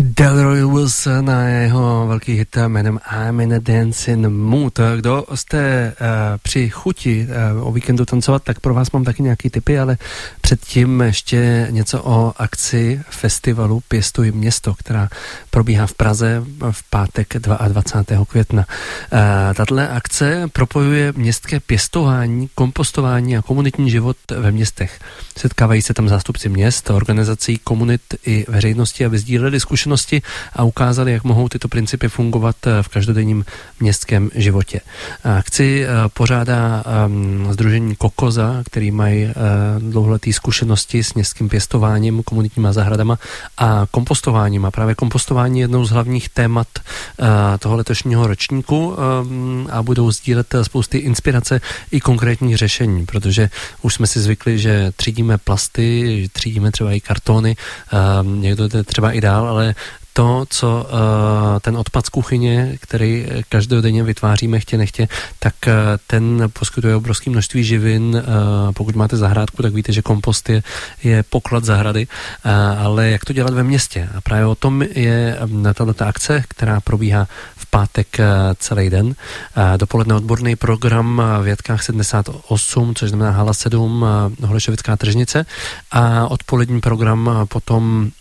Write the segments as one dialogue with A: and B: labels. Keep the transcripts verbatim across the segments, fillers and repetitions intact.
A: Delroy Wilson a jeho velký hit jménem I'm in a Dancing Mood. Kdo jste uh, při chuti uh, o víkendu tancovat, tak pro vás mám taky nějaký tipy, ale předtím ještě něco o akci festivalu Pěstuj město, která probíhá v Praze v pátek dvacátého druhého května. Uh, tato akce propojuje městské pěstování, kompostování a komunitní život ve městech. Setkávají se tam zástupci měst, organizací, komunit i veřejnosti, aby sdíleli zkušenosti a ukázali, jak mohou tyto principy fungovat v každodenním městském životě. Akci pořádá sdružení Kokoza, který mají dlouholetý zkušenosti s městským pěstováním, komunitníma zahradama a kompostováním. A právě kompostování je jednou z hlavních témat toho letošního ročníku a budou sdílet spousty inspirace i konkrétních řešení, protože už jsme si zvykli, že třídíme plasty, že třídíme třeba i kartony, někdo jde třeba i dál, ale to, co uh, ten odpad z kuchyně, který každodenně vytváříme chtě nechtě, tak uh, ten poskytuje obrovské množství živin. Uh, pokud máte zahrádku, tak víte, že kompost je, je poklad zahrady, uh, ale jak to dělat ve městě? A právě o tom je tato akce, která probíhá v pátek uh, celý den. Uh, dopoledne odborný program v Jatkách sedmdesát osm, což znamená hala sedm, uh, Holešovická tržnice, a odpolední program uh, potom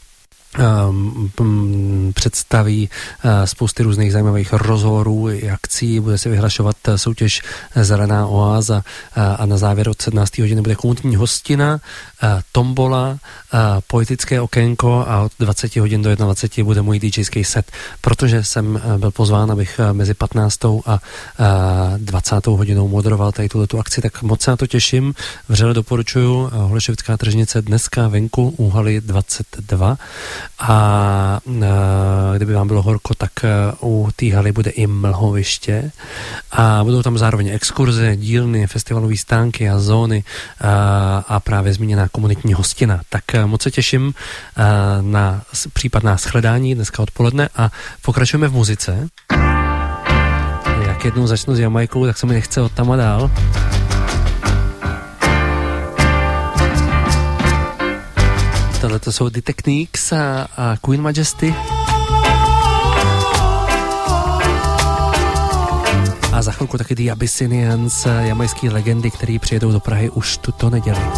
A: Um, představí uh, spousty různých zajímavých rozhovorů i akcí, bude se vyhlašovat uh, soutěž Zelená oáza uh, a na závěr od sedmnácté hodiny bude komunitní hostina, uh, tombola, uh, poetické okénko a od dvacet hodin do dvacet jedna bude můj DJský set, protože jsem uh, byl pozván, abych uh, mezi patnáctou a uh, dvacátou hodinou moderoval tady tuhletu akci, tak moc se na to těším, vřele doporučuju. uh, Holešovická tržnice dneska venku u haly dvacet dva. A kdyby vám bylo horko, tak u té haly bude i mlhoviště a budou tam zároveň exkurze, dílny, festivalové stánky a zóny a, a právě zmíněná komunitní hostina. Tak moc se těším na případná shledání dneska odpoledne a pokračujeme v muzice. Jak jednou začnu s Jamajkou, tak se mi nechce od tam a dál. Tohle to jsou The Techniques a, a Queen Majesty. A za chvilku taky The Abyssinians, jamajský legendy, který přijedou do Prahy už tuto neděli.